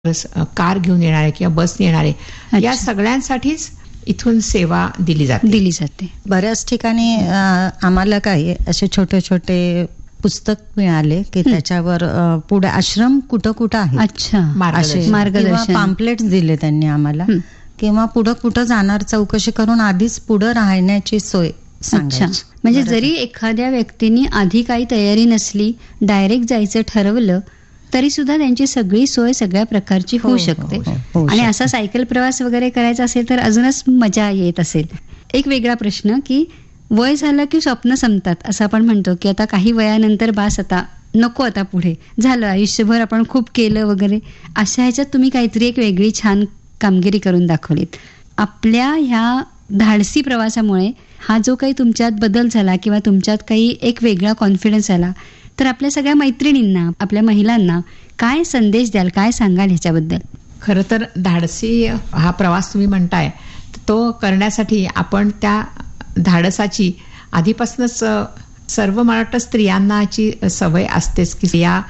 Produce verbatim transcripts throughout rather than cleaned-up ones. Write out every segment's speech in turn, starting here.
Car घेऊन येणारे किंवा बसने येणारे या सगळ्यांसाठीच इथून सेवा दिली जाते दिली जाते बऱ्याच ठिकाणी आम्हाला काही असे छोटे छोटे पुस्तक मिळाले की त्याच्यावर पुढे आश्रम कुठं कुठं आहे अच्छा मार्गदर्शन पॅम्पलेट्स दिले त्यांनी आम्हाला किंवा पुढं कुठं जाणार चौकशी करून आधीच पुढं राहण्याची सोय सांगायची. म्हणजे जरी एखाद्या व्यक्तीने आधी काही तयारी नसली डायरेक्ट जायचं ठरवलं तरी सुद्धा त्यांची सगळी सोय सगळ्या प्रकारची होऊ शकते. आणि असा सायकल प्रवास वगैरे करायचा असेल तर अजूनच मजा येत असेल. एक वेगळा प्रश्न की वय झालं की स्वप्न संपतात असं आपण म्हणतो की आता काही वयानंतर बास आता नको आता पुढे झालं आयुष्यभर आपण खूप केलं वगैरे अशा ह्याच्यात तुम्ही काहीतरी एक वेगळी छान कामगिरी करून दाखवलीत. आपल्या ह्या धाडसी प्रवासामुळे हा जो काही तुमच्यात बदल झाला किंवा तुमच्यात काही एक वेगळा कॉन्फिडन्स आला तर आपल्या सगळ्या मैत्रिणींना आपल्या महिलांना काय संदेश द्याल, काय सांगाल ह्याच्याबद्दल? खरं तर धाडसी हा प्रवास तुम्ही म्हणताय तो करण्यासाठी आपण त्या धाडसाची आधीपासूनच सर्व मला वाटतं स्त्रियांनाची सवय असतेच की या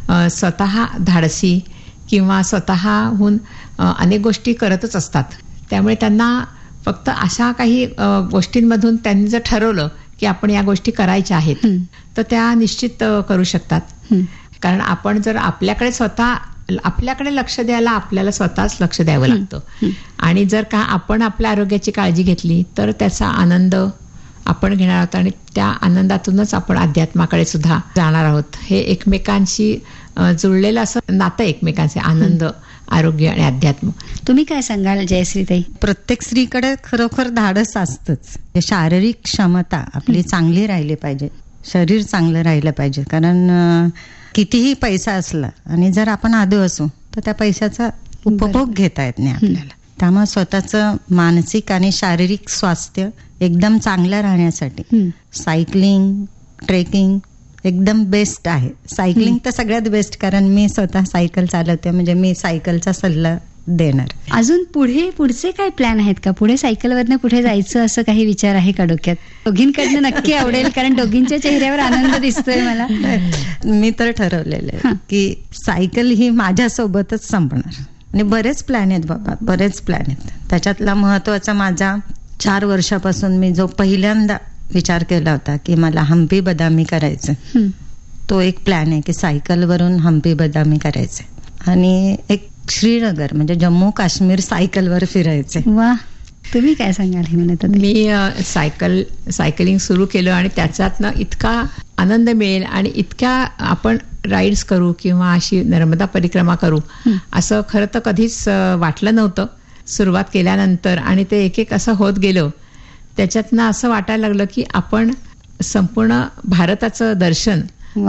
स्वतः धाडसी किंवा स्वतःहून अनेक गोष्टी करतच असतात. त्यामुळे त्यांना फक्त अशा काही गोष्टींमधून त्यांनी जर ठरवलं की आपण या गोष्टी करायच्या आहेत तर त्या निश्चित करू शकतात. कारण आपण जर आपल्याकडे स्वतः आपल्याकडे लक्ष द्यायला आपल्याला स्वतःच लक्ष द्यावं लागतं. आणि जर का आपण आपल्या आरोग्याची काळजी घेतली तर त्याचा आनंद आपण घेणार आहोत आणि त्या आनंदातूनच आपण अध्यात्माकडे सुद्धा जाणार आहोत. हे एकमेकांशी जुळलेलं असं नातं एकमेकांचे आनंद आरोग्य आणि अध्यात्म. तुम्ही काय सांगाल जयश्रीताई? प्रत्येक स्त्रीकडे खरोखर धाडस असतंच. शारीरिक क्षमता आपली चांगली राहिली पाहिजे, शरीर चांगलं राहिलं पाहिजे. कारण कितीही पैसा असला आणि जर आपण आदू असू तर त्या पैशाचा उपभोग घेता येत नाही आपल्याला. त्यामुळे स्वतःचं मानसिक आणि शारीरिक स्वास्थ्य एकदम चांगलं राहण्यासाठी सायकलिंग ट्रेकिंग एकदम बेस्ट आहे. सायकलिंग तर सगळ्यात बेस्ट, कारण मी स्वतः सायकल चालवते म्हणजे मी सायकलचा सल्ला देणार. अजून पुढे पुढचे काय प्लॅन आहेत का? पुढे सायकलवरनं पुढे जायचं असं काही विचार आहे का डोक्यात? दोघींकडनं नक्की आवडेल कारण दोघींच्या चेहऱ्यावर आनंद दिसतोय मला. मी तर ठरवलेलं आहे की सायकल ही माझ्यासोबतच संपणार. आणि बरेच प्लॅन आहेत बाबा, बरेच प्लॅन आहेत. त्याच्यातला महत्वाचा माझा चार वर्षापासून मी जो पहिल्यांदा विचार केला होता की मला हम्पी बदामी करायचं, तो एक प्लॅन आहे की सायकलवरून हम्पी बदामी करायचं आणि एक श्रीनगर म्हणजे जम्मू काश्मीर सायकलवर फिरायचे. वा, तुम्ही काय सांगाल हे म्हणत? मी सायकल सायकलिंग सुरू केलं आणि त्याच्यातनं इतका आनंद मिळेल आणि इतक्या आपण राईड्स करू किंवा अशी नर्मदा परिक्रमा करू असं खरं तर कधीच वाटलं नव्हतं सुरुवात केल्यानंतर. आणि ते एक एक असं होत गेलं. त्याच्यातनं असं वाटायला लागलं की आपण संपूर्ण भारताचं दर्शन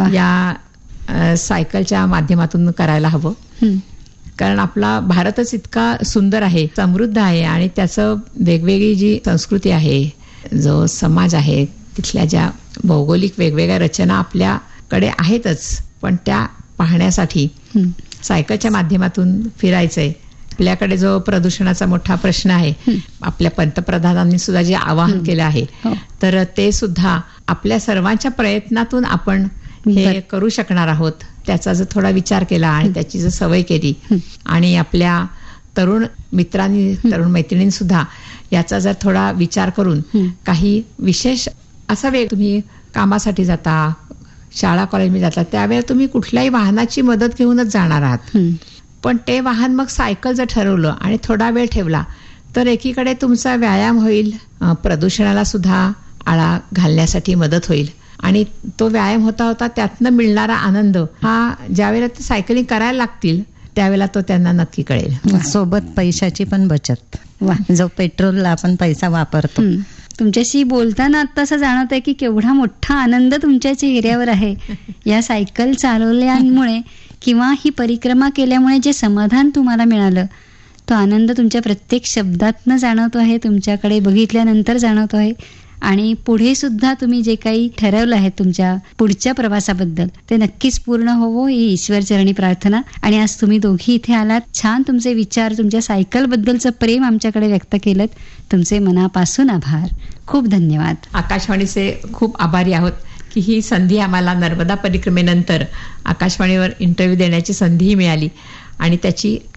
या सायकलच्या माध्यमातून करायला हवं. कारण आपला भारतच इतका सुंदर आहे, समृद्ध आहे आणि त्याचं वेगवेगळी जी संस्कृती आहे, जो समाज आहे, तिथल्या ज्या भौगोलिक वेगवेगळ्या रचना आपल्याकडे आहेतच, पण त्या पाहण्यासाठी सायकलच्या माध्यमातून फिरायचंय. आपल्याकडे जो प्रदूषणाचा मोठा प्रश्न आहे, आपल्या पंतप्रधानांनी सुद्धा जे आवाहन केलं आहे तर ते सुद्धा आपल्या सर्वांच्या प्रयत्नातून आपण हे करू शकणार आहोत. त्याचा जर थोडा विचार केला आणि त्याची जर सवय केली आणि आपल्या तरुण मित्रांनी तरुण मैत्रिणींनी सुद्धा याचा जर थोडा विचार करून काही विशेष असा वेळ तुम्ही कामासाठी जाता, शाळा कॉलेजमध्ये जाता, त्यावेळेला तुम्ही कुठल्याही वाहनाची मदत घेऊनच जाणार आहात. पण ते वाहन मग सायकल जर ठरवलं आणि थोडा वेळ ठेवला तर एकीकडे तुमचा व्यायाम होईल, प्रदूषणाला सुद्धा आळा घालण्यासाठी मदत होईल आणि तो व्यायाम होता होता त्यातनं मिळणारा आनंद हा ज्यावेळेला ते सायकलिंग करायला लागतील त्यावेळेला तो त्यांना नक्की कळेल. सोबत पैशाची पण बचत, जो पेट्रोलला आपण पैसा वापरतो. तुमच्याशी बोलताना आता असं जाणवत आहे की केवढा मोठा आनंद तुमच्या चेहऱ्यावर आहे. या सायकल चालवल्यामुळे किंवा ही परिक्रमा केल्यामुळे जे समाधान तुम्हाला मिळालं तो आनंद तुमच्या प्रत्येक शब्दातनं जाणवतो आहे, तुमच्याकडे बघितल्यानंतर जाणवतो आहे. आणि पुढे सुद्धा तुम्ही जे काही ठरवलं आहे तुमच्या पुढच्या प्रवासाबद्दल ते नक्कीच पूर्ण होवो ही ईश्वर चरणी प्रार्थना. आणि आज तुम्ही दोघी इथे आलात, छान तुमचे विचार, तुमच्या सायकल बद्दलचं प्रेम आमच्याकडे व्यक्त केलं. तुमचे मनापासून आभार, खूप धन्यवाद. आकाशवाणीचे खूप आभारी आहोत की ही संधी आम्हाला नर्मदा परिक्रमेनंतर आकाशवाणीवर इंटरव्ह्यू देण्याची संधीही मिळाली आणि त्याची